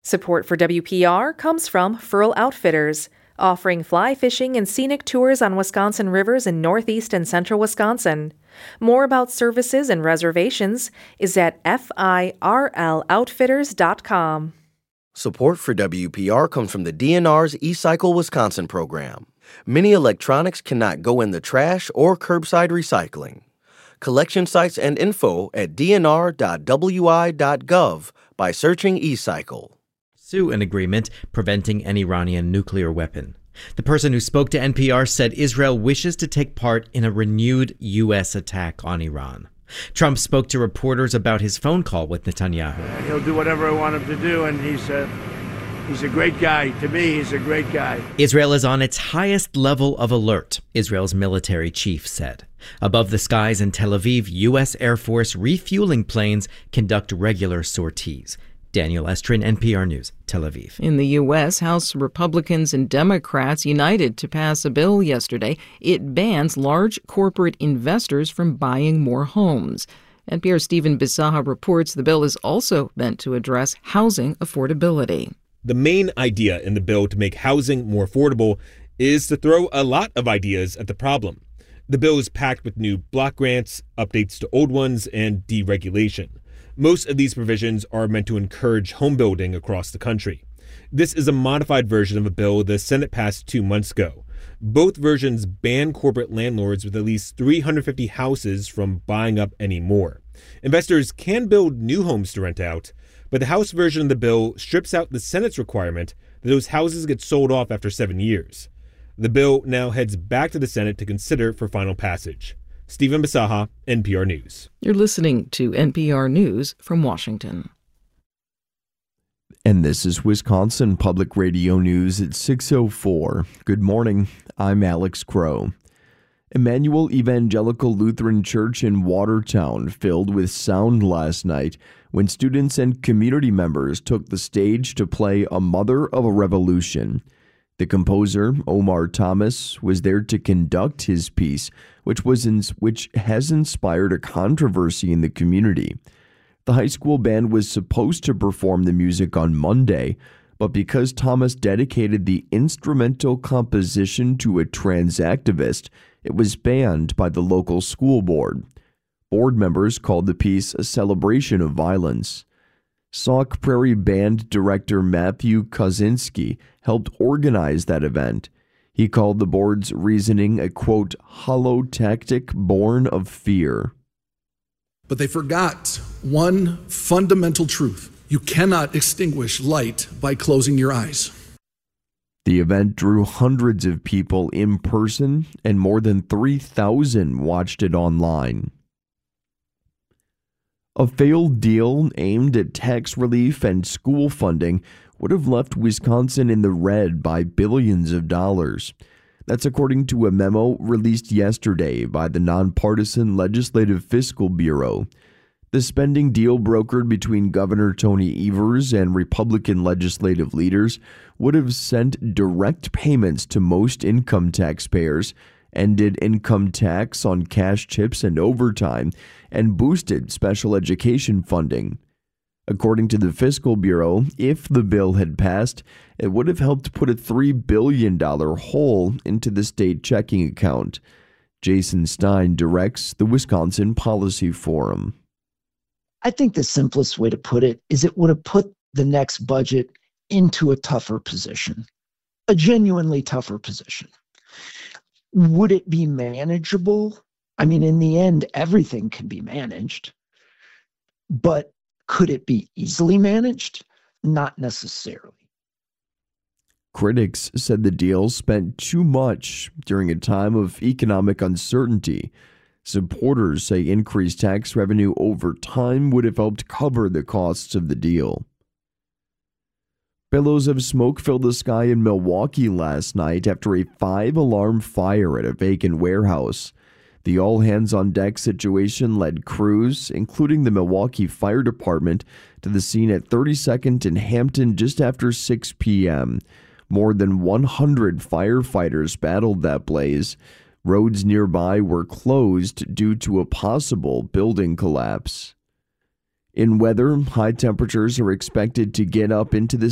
Support for WPR comes from Furl Outfitters, offering fly fishing and scenic tours on Wisconsin rivers in northeast and central Wisconsin. More about services and reservations is at firloutfitters.com. Support for WPR comes from the DNR's eCycle Wisconsin program. Many electronics cannot go in the trash or curbside recycling. Collection sites and info at dnr.wi.gov by searching eCycle. An agreement preventing an Iranian nuclear weapon. The person who spoke to NPR said Israel wishes to take part in a renewed U.S. attack on Iran. Trump spoke to reporters about his phone call with Netanyahu. He'll do whatever I want him to do, and he's a great guy. To me, he's a great guy. Israel is on its highest level of alert, Israel's military chief said. Above the skies in Tel Aviv, U.S. Air Force refueling planes conduct regular sorties. Daniel Estrin, NPR News, Tel Aviv. In the U.S., House Republicans and Democrats united to pass a bill yesterday. It bans large corporate investors from buying more homes. NPR's Stephen Bisaha reports the bill is also meant to address housing affordability. The main idea in the bill to make housing more affordable is to throw a lot of ideas at the problem. The bill is packed with new block grants, updates to old ones, and deregulation. Most of these provisions are meant to encourage home building across the country. This is a modified version of a bill the Senate passed 2 months ago. Both versions ban corporate landlords with at least 350 houses from buying up any more. Investors can build new homes to rent out, but the House version of the bill strips out the Senate's requirement that those houses get sold off after 7 years. The bill now heads back to the Senate to consider for final passage. Stephen Bisaha, NPR News. You're listening to NPR News from Washington. And this is Wisconsin Public Radio News at 6:04. Good morning. I'm Alex Crow. Emmanuel Evangelical Lutheran Church in Watertown filled with sound last night when students and community members took the stage to play A Mother of a Revolution. The composer, Omar Thomas, was there to conduct his piece, which has inspired a controversy in the community. The high school band was supposed to perform the music on Monday, but because Thomas dedicated the instrumental composition to a trans activist, it was banned by the local school board. Board members called the piece a celebration of violence. Sauk Prairie Band director Matthew Kozinski helped organize that event. He called the board's reasoning a, quote, hollow tactic born of fear. But they forgot one fundamental truth. You cannot extinguish light by closing your eyes. The event drew hundreds of people in person, and more than 3,000 watched it online. A failed deal aimed at tax relief and school funding would have left Wisconsin in the red by billions of dollars. That's according to a memo released yesterday by the nonpartisan Legislative Fiscal Bureau. The spending deal brokered between Governor Tony Evers and Republican legislative leaders would have sent direct payments to most income taxpayers, ended income tax on cash tips and overtime, and boosted special education funding. According to the Fiscal Bureau, if the bill had passed, it would have helped put a $3 billion hole into the state checking account. Jason Stein directs the Wisconsin Policy Forum. I think the simplest way to put it is it would have put the next budget into a tougher position, a genuinely tougher position. Would it be manageable? I mean, in the end, everything can be managed, but could it be easily managed? Not necessarily. Critics said the deal spent too much during a time of economic uncertainty. Supporters say increased tax revenue over time would have helped cover the costs of the deal. Billows of smoke filled the sky in Milwaukee last night after a 5-alarm fire at a vacant warehouse. The all-hands-on-deck situation led crews, including the Milwaukee Fire Department, to the scene at 32nd and Hampton just after 6 p.m. More than 100 firefighters battled that blaze. Roads nearby were closed due to a possible building collapse. In weather, high temperatures are expected to get up into the